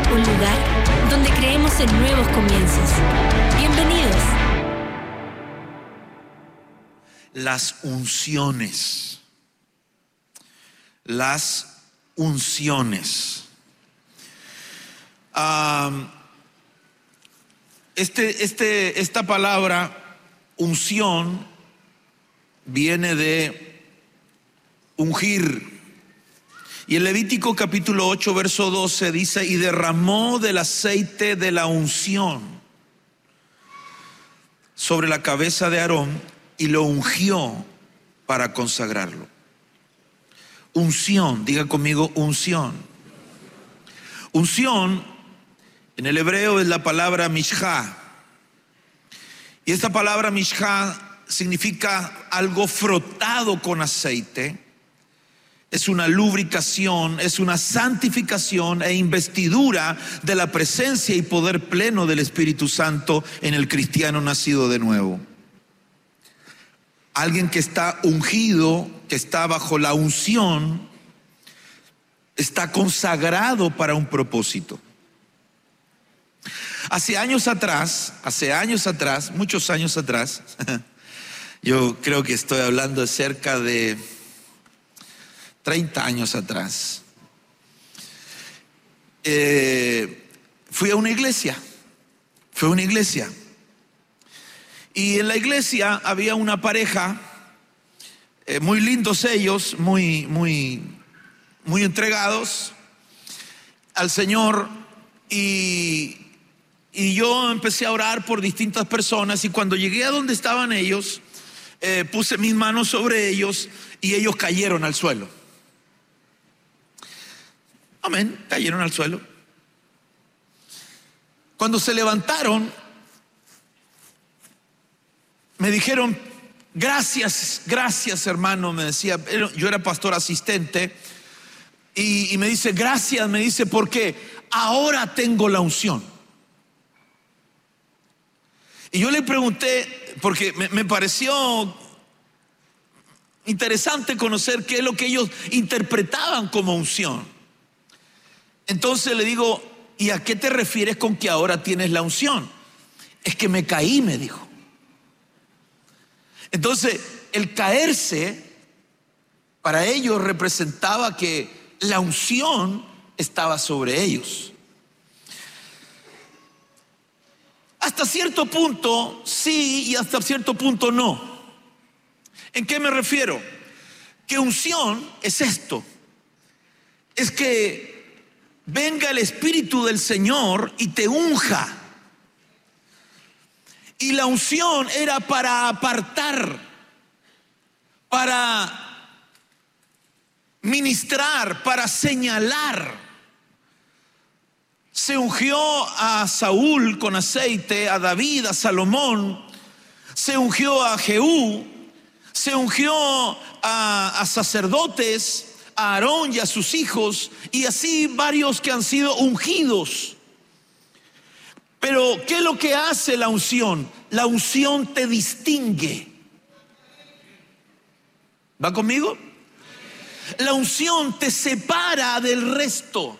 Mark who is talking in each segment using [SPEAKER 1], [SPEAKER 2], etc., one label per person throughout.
[SPEAKER 1] un lugar donde creemos en nuevos comienzos. Bienvenidos.
[SPEAKER 2] Las unciones. Las unciones. Esta palabra unción viene de ungir. Y en Levítico capítulo 8 verso 12 dice: y derramó del aceite de la unción sobre la cabeza de Aarón y lo ungió para consagrarlo. Unción, diga conmigo unción. Unción en el hebreo es la palabra mishá. Y esta palabra mishá significa algo frotado con aceite. Es una lubricación, es una santificación e investidura de la presencia y poder pleno del Espíritu Santo en el cristiano nacido de nuevo. Alguien que está ungido, que está bajo la unción, está consagrado para un propósito. Hace años atrás, muchos años atrás, yo creo que estoy hablando de cerca de 30 años atrás, fui a una iglesia. Y en la iglesia había una pareja, muy lindos ellos, muy entregados al Señor. Y yo empecé a orar por distintas personas, y cuando llegué a donde estaban ellos, puse mis manos sobre ellos y ellos cayeron al suelo. Amén, cayeron al suelo. Cuando se levantaron, me dijeron: gracias hermano, me decía. Yo era pastor asistente. Y me dice: gracias, me dice, porque ahora tengo la unción. Y yo le pregunté, porque me pareció interesante conocer qué es lo que ellos interpretaban como unción. Entonces le digo: ¿y a qué te refieres con que ahora tienes la unción? Es que me caí, me dijo. Entonces, el caerse para ellos representaba que la unción estaba sobre ellos. Hasta cierto punto sí, y hasta cierto punto no. ¿En qué me refiero? Que unción es esto: es que venga el Espíritu del Señor y te unja. Y la unción era para apartar, para ministrar, para señalar. Se ungió a Saúl con aceite, a David, a Salomón. Se ungió a Jehú. Se ungió a sacerdotes, a Aarón y a sus hijos, y así varios que han sido ungidos. Pero ¿qué es lo que hace la unción? La unción te distingue. ¿Va conmigo? La unción te separa del resto.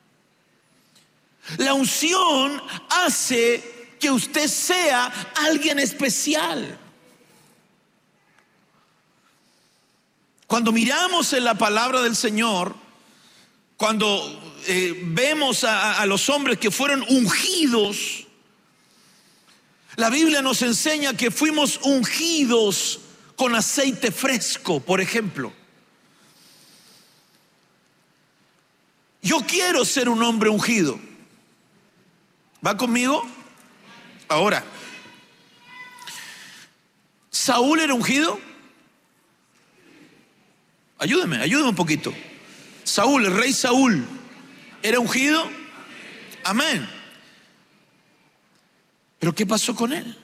[SPEAKER 2] La unción hace que usted sea alguien especial. Cuando miramos en la palabra del Señor, cuando vemos a los hombres que fueron ungidos, la Biblia nos enseña que fuimos ungidos con aceite fresco, por ejemplo. Yo quiero ser un hombre ungido. ¿Va conmigo? Ahora, ¿Saúl era ungido? Ayúdeme un poquito. Saúl, el rey Saúl, ¿era ungido? Amén. ¿Pero qué pasó con él?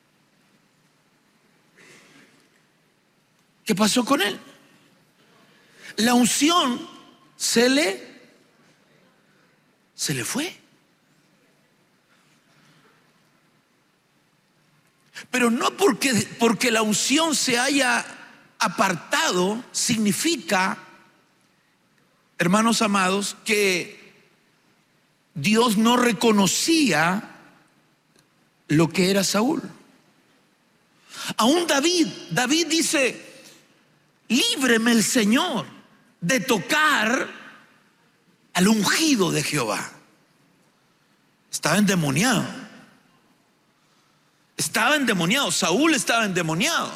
[SPEAKER 2] ¿Qué pasó con él? La unción se le fue. Pero no porque la unción se haya apartado significa, hermanos amados, que Dios no reconocía lo que era Saúl. Aún David dice: líbreme el Señor de tocar al ungido de Jehová. Estaba endemoniado. Saúl estaba endemoniado.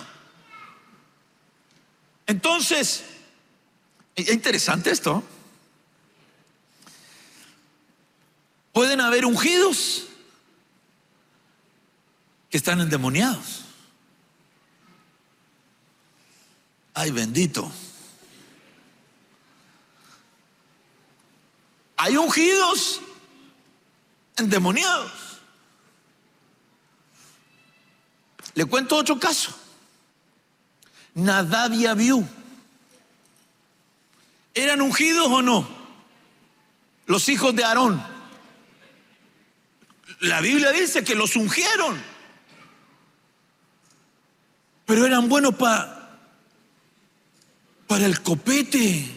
[SPEAKER 2] Entonces, es interesante esto. Pueden haber ungidos que están endemoniados. Ay, bendito. Hay ungidos endemoniados. Le cuento otro caso. Nadab y Abiú, ¿eran ungidos o no? Los hijos de Aarón. La Biblia dice que los ungieron, pero eran buenos para el copete.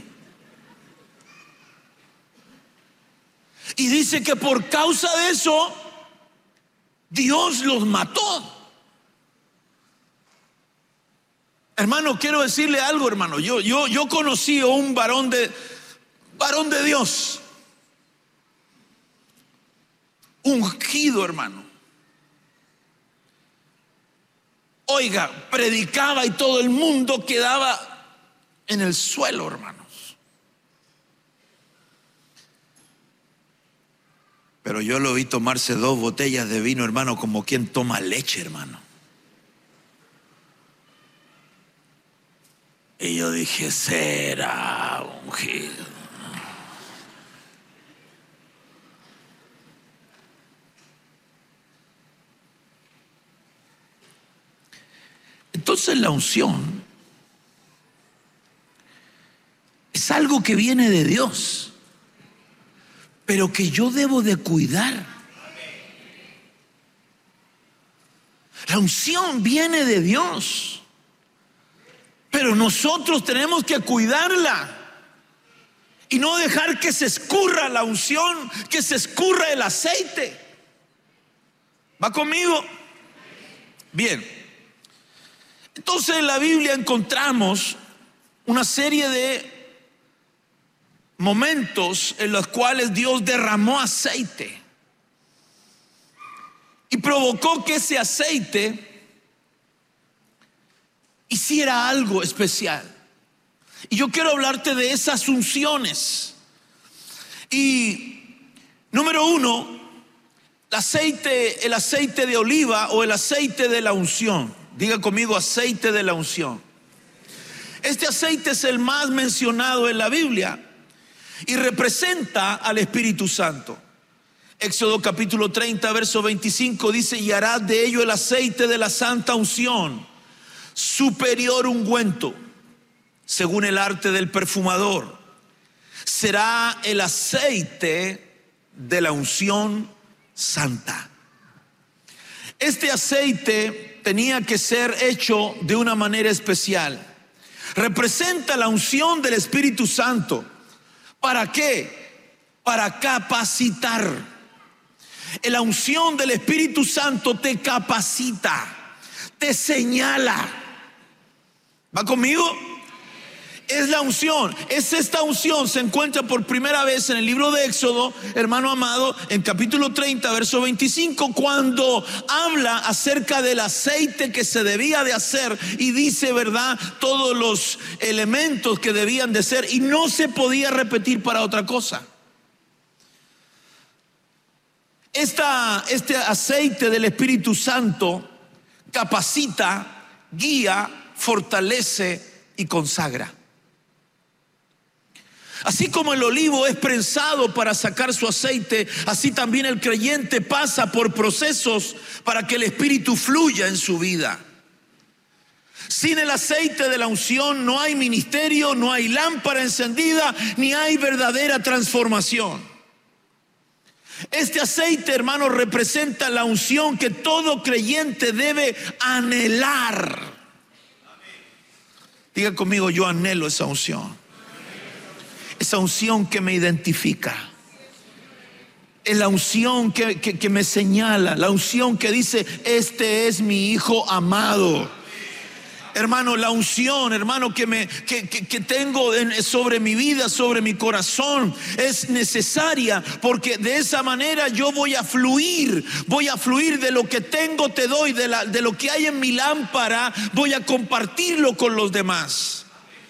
[SPEAKER 2] Y dice que por causa de eso Dios los mató. Hermano, quiero decirle algo, hermano. Yo conocí a un varón de Dios, ungido, hermano. Oiga, predicaba y todo el mundo quedaba en el suelo, hermanos. Pero yo lo vi tomarse 2 botellas de vino, hermano, como quien toma leche, hermano. Y yo dije: será ungido. Entonces la unción es algo que viene de Dios, pero que yo debo de cuidar. La unción viene de Dios, pero nosotros tenemos que cuidarla y no dejar que se escurra la unción, que se escurra el aceite. ¿Va conmigo? Bien. Entonces en la Biblia encontramos una serie de momentos en los cuales Dios derramó aceite y provocó que ese aceite hiciera algo especial. Y yo quiero hablarte de esas unciones. Y número 1, el aceite de oliva o el aceite de la unción. Diga conmigo: aceite de la unción. Este aceite es el más mencionado en la Biblia y representa al Espíritu Santo. Éxodo capítulo 30 verso 25 dice: y harás de ello el aceite de la santa unción, superior ungüento, según el arte del perfumador. Será el aceite de la unción santa. Este aceite tenía que ser hecho de una manera especial. Representa la unción del Espíritu Santo. ¿Para qué? Para capacitar. La unción del Espíritu Santo te capacita, te señala. ¿Va conmigo? Es la unción. Esta unción se encuentra por primera vez en el libro de Éxodo, hermano amado, en capítulo 30 verso 25, cuando habla acerca del aceite que se debía de hacer y dice, verdad, todos los elementos que debían de ser, y no se podía repetir para otra cosa. Este aceite del Espíritu Santo capacita, guía, fortalece y consagra. Así como el olivo es prensado para sacar su aceite, así también el creyente pasa por procesos para que el Espíritu fluya en su vida. Sin el aceite de la unción no hay ministerio, no hay lámpara encendida, ni hay verdadera transformación. Este aceite, hermano, representa la unción que todo creyente debe anhelar. Diga conmigo: yo anhelo esa unción. Esa unción que me identifica. Es la unción que me señala, la unción que dice: este es mi hijo amado. Hermano, la unción, hermano, que tengo sobre mi vida, sobre mi corazón, es necesaria, porque de esa manera yo voy a fluir de lo que tengo, te doy, de lo que hay en mi lámpara, voy a compartirlo con los demás.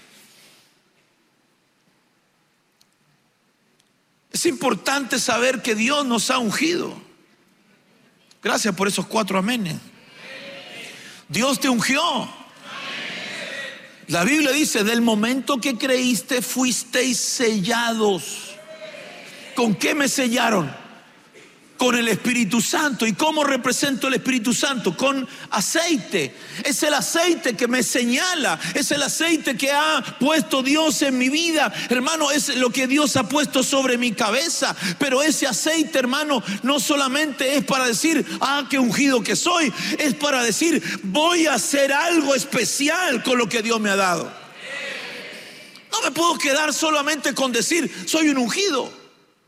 [SPEAKER 2] Es importante saber que Dios nos ha ungido. Gracias por esos 4 amenes. Dios te ungió. La Biblia dice: del momento que creíste fuisteis sellados. ¿Con qué me sellaron? Con el Espíritu Santo. ¿Y cómo represento el Espíritu Santo? Con aceite. Es el aceite que me señala, es el aceite que ha puesto Dios en mi vida, hermano. Es lo que Dios ha puesto sobre mi cabeza. Pero ese aceite, hermano, no solamente es para decir: ah, qué ungido que soy. Es para decir: voy a hacer algo especial con lo que Dios me ha dado. No me puedo quedar solamente con decir: soy un ungido.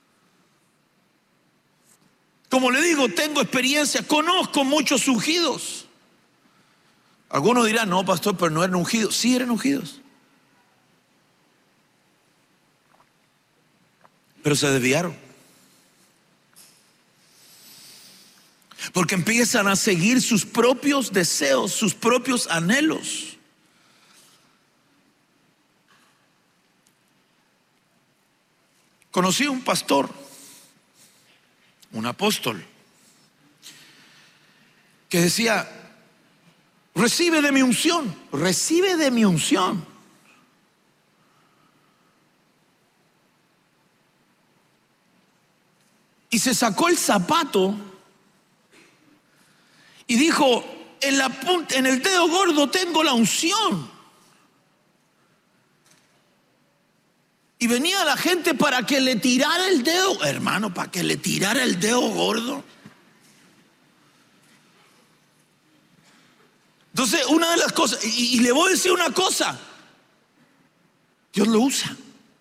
[SPEAKER 2] Como le digo, tengo experiencia, conozco muchos ungidos. Algunos dirán: no, pastor, pero no eran ungidos. Sí, eran ungidos, pero se desviaron, porque empiezan a seguir sus propios deseos, sus propios anhelos. Conocí a un pastor, un apóstol, que decía: recibe de mi unción, recibe de mi unción. Y se sacó el zapato y dijo: en el dedo gordo tengo la unción. Y venía la gente para que le tirara el dedo, hermano, para que le tirara el dedo gordo. Entonces, una de las cosas, y le voy a decir una cosa: Dios lo usa.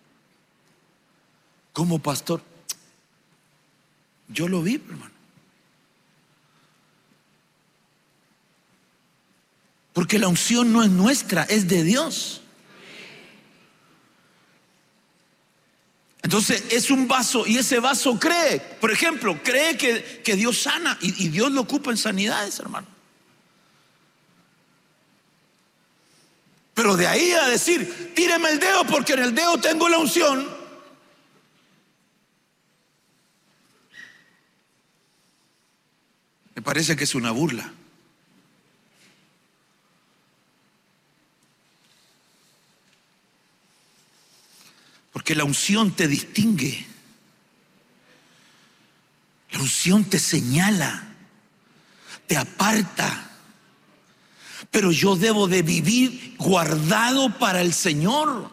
[SPEAKER 2] Como pastor, yo lo vi, hermano. Porque la unción no es nuestra, es de Dios. Entonces es un vaso, y ese vaso cree, por ejemplo, cree que Dios sana, y Dios lo ocupa en sanidades, hermano. Pero de ahí a decir: tíreme el dedo porque en el dedo tengo la unción, me parece que es una burla. Porque la unción te distingue, la unción te señala, te aparta. Pero yo debo de vivir guardado para el Señor.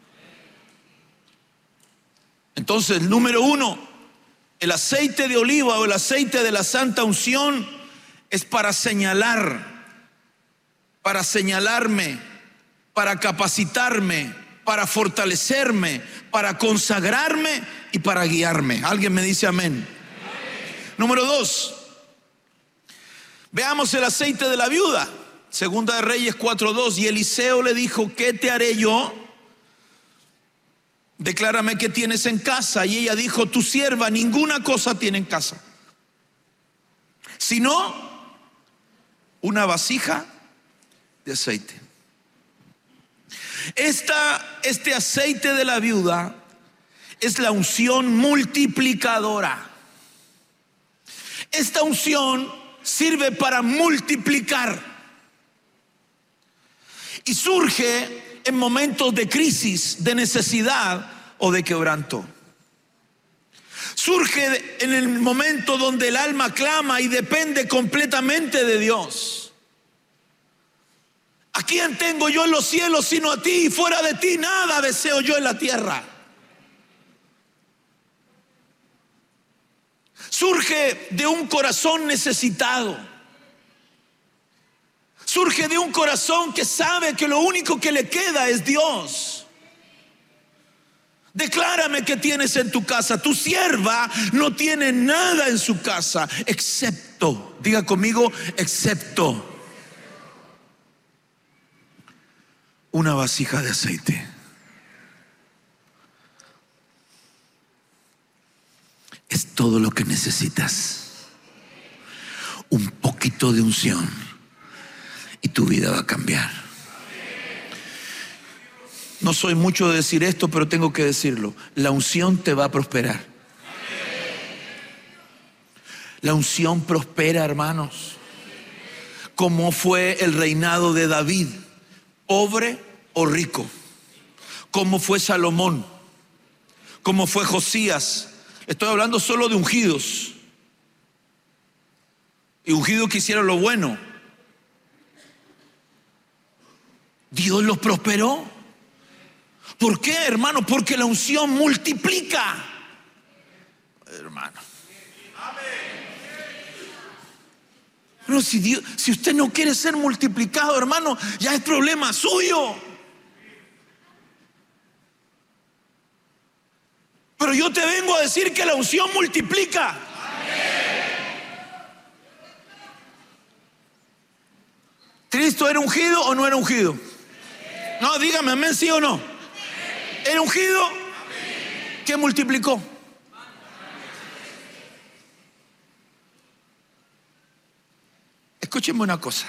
[SPEAKER 2] Entonces, número 1, el aceite de oliva o el aceite de la santa unción es para señalar, para señalarme, para capacitarme, para fortalecerme, para consagrarme y para guiarme. ¿Alguien me dice amén? Número 2, veamos el aceite de la viuda. Segunda de Reyes 4:2. Y Eliseo le dijo: ¿qué te haré yo? Declárame qué tienes en casa. Y ella dijo: tu sierva ninguna cosa tiene en casa, sino una vasija de aceite. Este aceite de la viuda es la unción multiplicadora. Esta unción sirve para multiplicar y surge en momentos de crisis, de necesidad o de quebranto. Surge en el momento donde el alma clama y depende completamente de Dios. ¿A quién tengo yo en los cielos sino a ti? Y fuera de ti nada deseo yo en la tierra. Surge de un corazón necesitado. Surge de un corazón que sabe que lo único que le queda es Dios. Declárame qué tienes en tu casa. Tu sierva no tiene nada en su casa, excepto, diga conmigo, excepto una vasija de aceite. Es todo lo que necesitas. Un poquito de unción y tu vida va a cambiar. No soy mucho de decir esto, pero tengo que decirlo. La unción te va a prosperar. La unción prospera, hermanos. ¿Cómo fue el reinado de David? ¿Pobre o rico? ¿Cómo fue Salomón? ¿Cómo fue Josías? Estoy hablando solo de ungidos. Y ungidos que hicieron lo bueno. Dios los prosperó. ¿Por qué, hermano? Porque la unción multiplica, hermano. Pero si usted no quiere ser multiplicado, hermano, ya es problema suyo. Pero yo te vengo a decir que la unción multiplica. ¿Cristo era ungido o no era ungido? No, dígame, amén, sí o no. ¿Era ungido? ¿Qué multiplicó? Escúchenme una cosa.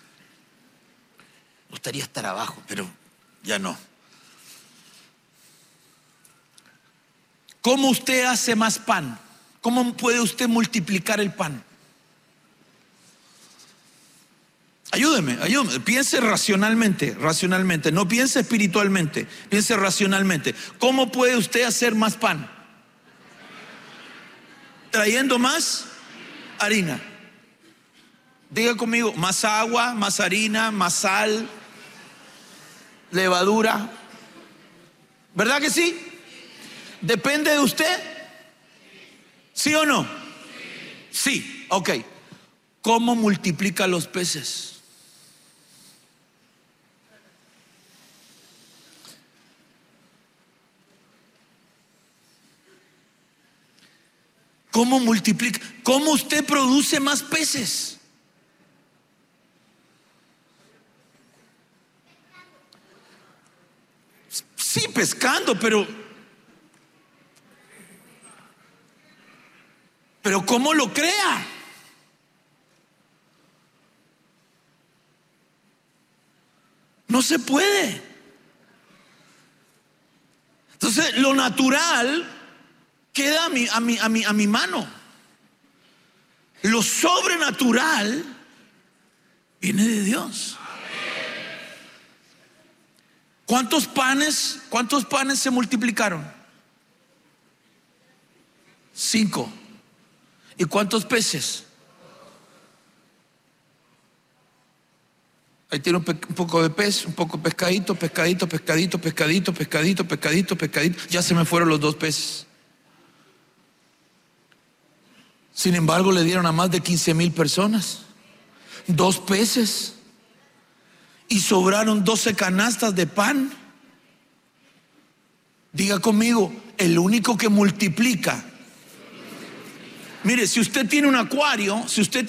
[SPEAKER 2] Me gustaría estar abajo, pero ya no. ¿Cómo usted hace más pan? ¿Cómo puede usted multiplicar el pan? Ayúdeme. Piense racionalmente, no piense espiritualmente, piense racionalmente. ¿Cómo puede usted hacer más pan? Trayendo más harina. Diga conmigo, más agua, más harina, más sal, levadura. ¿Verdad que sí? ¿Depende de usted? ¿Sí o no? Sí, ok. ¿Cómo multiplica los peces? ¿Cómo multiplica? ¿Cómo usted produce más peces? Sí, pescando, pero ¿cómo lo crea? No se puede. Entonces, lo natural queda a mi mano. Lo sobrenatural viene de Dios. ¿Cuántos panes se multiplicaron? 5. ¿Y cuántos peces? Ahí tiene un poco de pez, un poco de pescadito. Ya se me fueron los 2 peces. Sin embargo, le dieron a más de 15,000 personas 2 peces y sobraron 12 canastas de pan. Diga conmigo, el único que multiplica. Mire, si usted tiene un acuario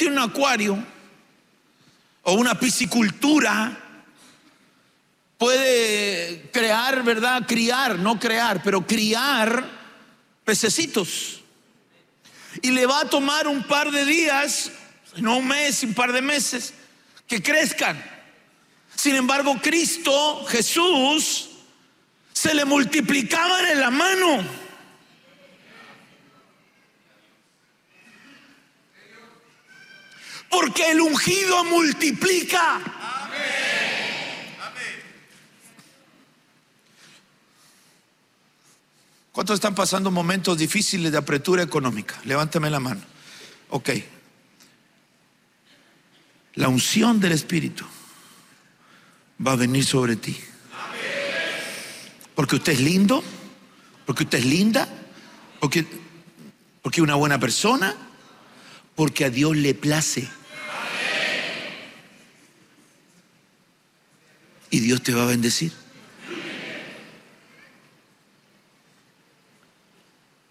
[SPEAKER 2] o una piscicultura, puede crear, ¿verdad? Criar, no crear, pero criar pececitos. Y le va a tomar un par de días, no un mes, un par de meses, que crezcan. Sin embargo, Cristo, Jesús, se le multiplicaban en la mano. Porque el ungido multiplica. ¿Cuántos están pasando momentos difíciles de apretura económica? Levántame la mano. Ok. La unción del Espíritu va a venir sobre ti. Porque usted es lindo, porque usted es linda, porque es una buena persona, porque a Dios le place. Y Dios te va a bendecir.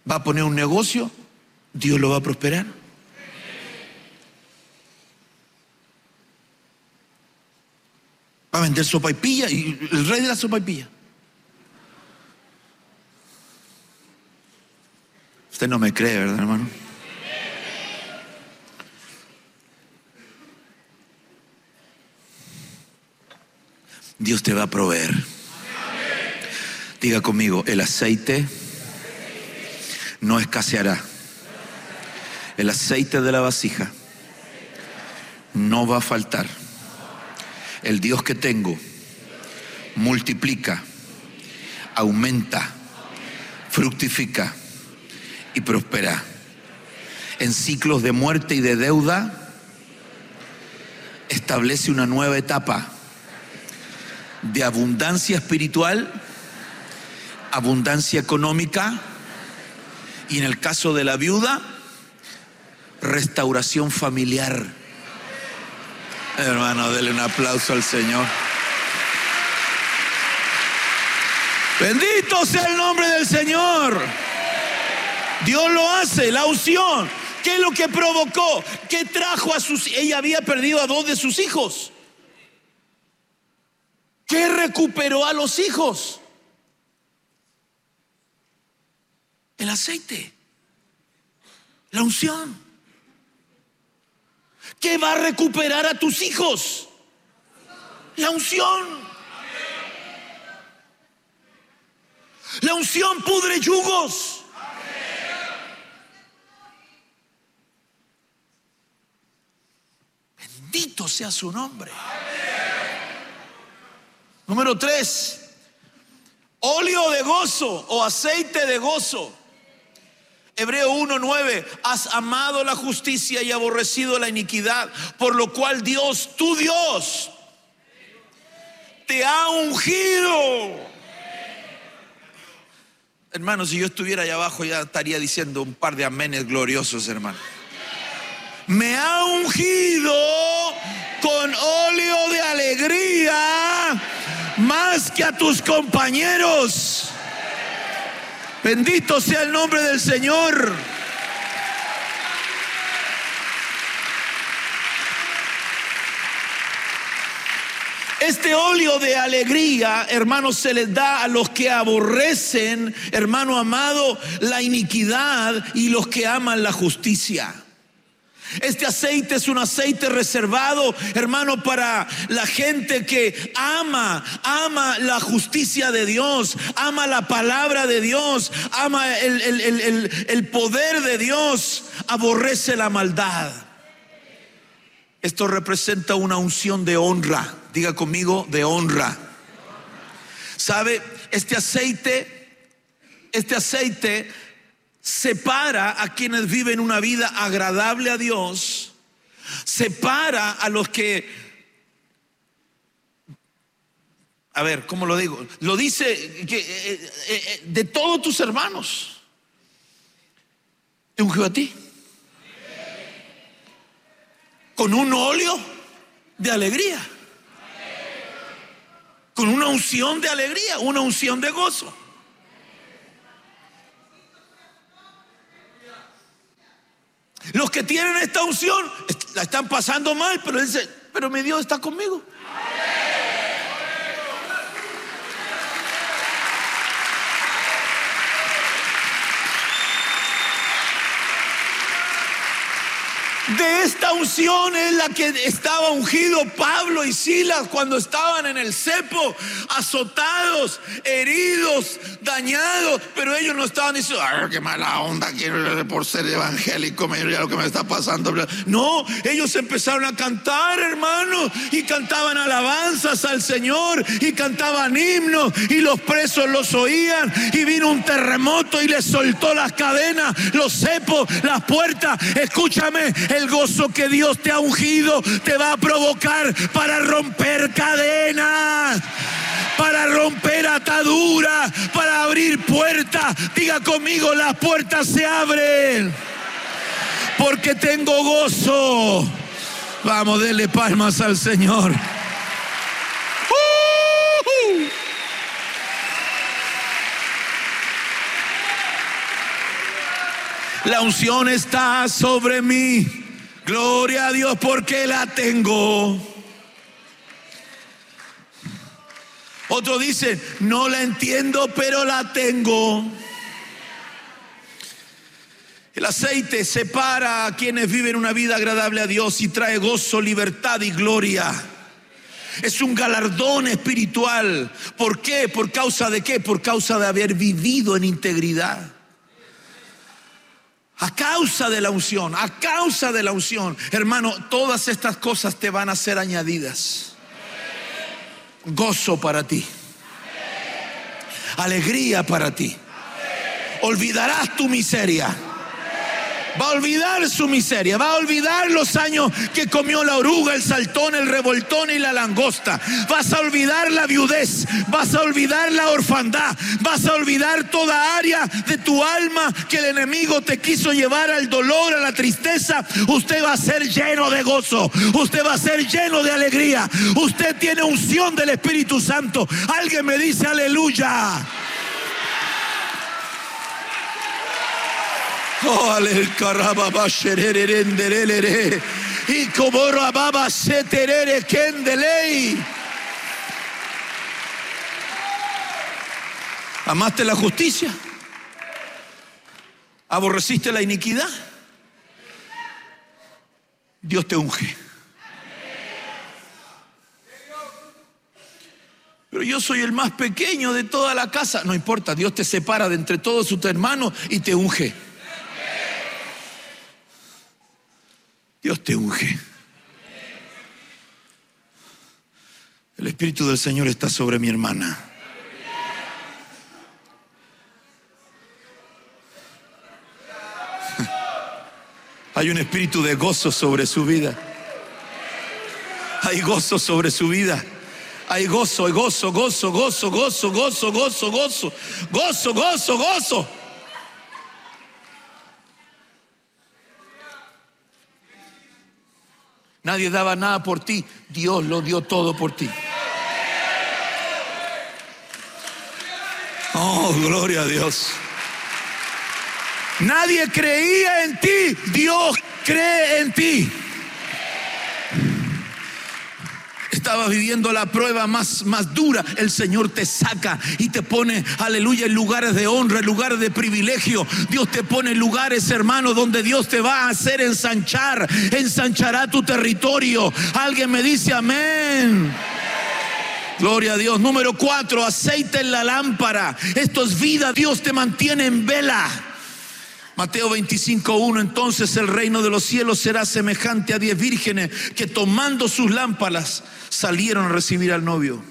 [SPEAKER 2] va a poner un negocio, Dios lo va a prosperar. Va a vender sopaipilla y el rey de la sopaipilla. Usted no me cree, ¿verdad, hermano? Dios te va a proveer. Diga conmigo, el aceite no escaseará. El aceite de la vasija no va a faltar. El Dios que tengo multiplica, aumenta, fructifica y prospera. En ciclos de muerte y de deuda establece una nueva etapa de abundancia espiritual, abundancia económica y, en el caso de la viuda, restauración familiar. Hermano, dele un aplauso al Señor. Bendito sea el nombre del Señor. Dios lo hace, la unción. ¿Qué es lo que provocó? ¿Qué trajo a sus hijos? Ella había perdido a 2 de sus hijos. ¿Qué recuperó a los hijos? El aceite, la unción. ¿Qué va a recuperar a tus hijos? La unción. La unción pudre yugos. Bendito sea su nombre. Número 3, óleo de gozo o aceite de gozo. Hebreo 1:9, has amado la justicia y aborrecido la iniquidad, por lo cual Dios, tu Dios, te ha ungido. Hermanos, si yo estuviera allá abajo ya estaría diciendo un par de amenes gloriosos, hermano. Me ha ungido con óleo de alegría más que a tus compañeros. Bendito sea el nombre del Señor. Este óleo de alegría, hermanos, se les da a los que aborrecen, hermano amado, la iniquidad y los que aman la justicia. Este aceite es un aceite reservado, hermano, para la gente que ama la justicia de Dios, ama la palabra de Dios, ama el poder de Dios, aborrece la maldad. Esto representa una unción de honra. Diga conmigo, de honra. ¿Sabe? Este aceite separa a quienes viven una vida agradable a Dios, separa a los que, a ver, ¿cómo lo digo? Lo dice que de todos tus hermanos te ungió a ti con un óleo de alegría, con una unción de alegría, una unción de gozo. Los que tienen esta unción la están pasando mal, pero dice, pero mi Dios está conmigo. De esta unción es la que estaba ungido Pablo y Silas cuando estaban en el cepo, azotados, heridos, dañados, pero ellos no estaban diciendo, ay, qué mala onda, por ser evangélico, mira lo que me está pasando. No, ellos empezaron a cantar, hermanos, y cantaban alabanzas al Señor, y cantaban himnos, y los presos los oían, y vino un terremoto y les soltó las cadenas, los cepos, las puertas. Escúchame, el gozo que Dios te ha ungido te va a provocar para romper cadenas, para romper ataduras, para abrir puertas. Diga conmigo, las puertas se abren porque tengo gozo. Vamos, denle palmas al Señor. La unción está sobre mí. Gloria a Dios porque la tengo. Otro dice, no la entiendo, pero la tengo. El aceite separa a quienes viven una vida agradable a Dios y trae gozo, libertad y gloria. Es un galardón espiritual. ¿Por qué? ¿Por causa de qué? Por causa de haber vivido en integridad. A causa de la unción, a causa de la unción. Hermano, todas estas cosas te van a ser añadidas. Gozo para ti. Alegría para ti. Olvidarás tu miseria. Va a olvidar su miseria, va a olvidar los años que comió la oruga, el saltón, el revoltón y la langosta. Vas a olvidar la viudez, vas a olvidar la orfandad, vas a olvidar toda área de tu alma que el enemigo te quiso llevar al dolor, a la tristeza. Usted va a ser lleno de gozo, usted va a ser lleno de alegría. Usted tiene unción del Espíritu Santo. Alguien me dice aleluya. Oh, ale carababa sherererendere y como rababa seterere kendelei. ¿Amaste la justicia? ¿Aborreciste la iniquidad? Dios te unge. Pero yo soy el más pequeño de toda la casa. No importa, Dios te separa de entre todos sus hermanos y te unge. Dios te unge. El Espíritu del Señor está sobre mi hermana. Hay un espíritu de gozo sobre su vida. Hay gozo sobre su vida. Hay gozo, gozo, gozo, gozo, gozo, gozo, gozo, gozo, gozo, gozo, gozo. Nadie daba nada por ti, Dios lo dio todo por ti. Oh, gloria a Dios. Nadie creía en ti, Dios cree en ti. Estabas viviendo la prueba más dura, el Señor te saca y te pone, aleluya, en lugares de honra, en lugares de privilegio. Dios te pone en lugares, hermano, donde Dios te va a hacer ensanchar, ensanchará tu territorio. Alguien me dice amén. Gloria a Dios. Número 4, aceite en la lámpara. Esto es vida, Dios te mantiene en vela. Mateo 25:1, entonces el reino de los cielos será semejante a 10 vírgenes que tomando sus lámparas salieron a recibir al novio.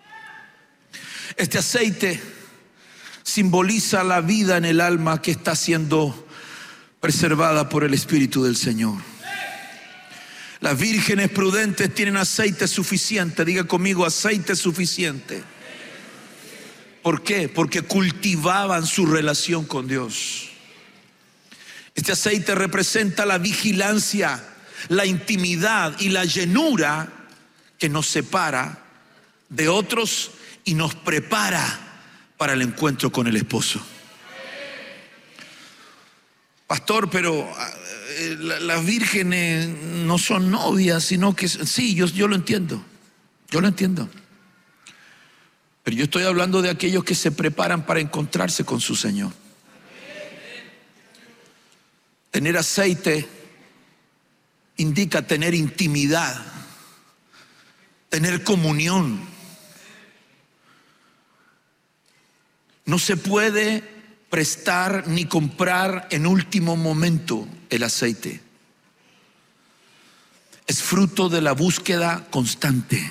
[SPEAKER 2] Este aceite simboliza la vida en el alma que está siendo preservada por el Espíritu del Señor. Las vírgenes prudentes tienen aceite suficiente. Diga conmigo, aceite suficiente. ¿Por qué? Porque cultivaban su relación con Dios. Este aceite representa la vigilancia, la intimidad y la llenura que nos separa de otros y nos prepara para el encuentro con el esposo. Pastor, pero las vírgenes no son novias, sino que sí, yo lo entiendo. Yo lo entiendo. Pero yo estoy hablando de aquellos que se preparan para encontrarse con su Señor. Tener aceite indica tener intimidad, tener comunión. No se puede prestar ni comprar en último momento el aceite. Es fruto de la búsqueda constante.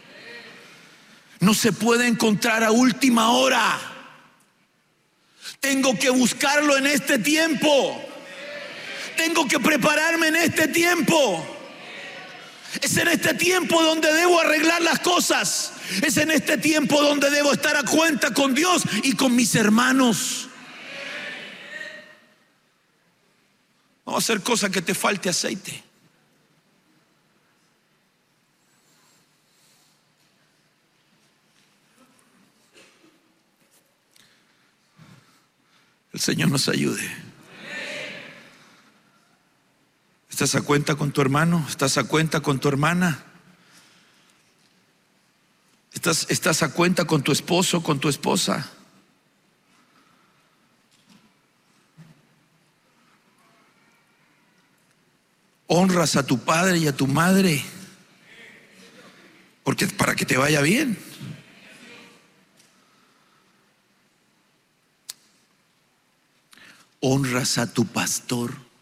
[SPEAKER 2] No se puede encontrar a última hora. Tengo que buscarlo en este tiempo. Tengo que prepararme en este tiempo. Es en este tiempo donde debo arreglar las cosas. Es en este tiempo donde debo estar a cuenta con Dios y con mis hermanos. No va a ser cosa que te falte aceite. El Señor nos ayude. ¿Estás a cuenta con tu hermano? ¿Estás a cuenta con tu hermana? ¿Estás a cuenta con tu esposo, con tu esposa? ¿Honras a tu padre y a tu madre? Porque para que te vaya bien. ¿Honras a tu pastor?